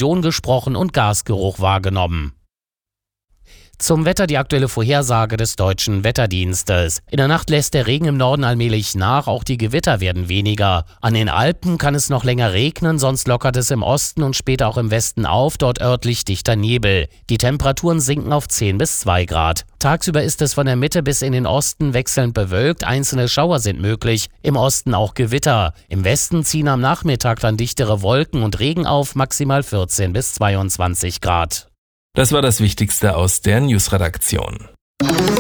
Explosion gesprochen und Gasgeruch wahrgenommen. Zum Wetter die aktuelle Vorhersage des Deutschen Wetterdienstes. In der Nacht lässt der Regen im Norden allmählich nach, auch die Gewitter werden weniger. An den Alpen kann es noch länger regnen, sonst lockert es im Osten und später auch im Westen auf, dort örtlich dichter Nebel. Die Temperaturen sinken auf 10 bis 2 Grad. Tagsüber ist es von der Mitte bis in den Osten wechselnd bewölkt, einzelne Schauer sind möglich, im Osten auch Gewitter. Im Westen ziehen am Nachmittag dann dichtere Wolken und Regen auf, maximal 14 bis 22 Grad. Das war das Wichtigste aus der Newsredaktion.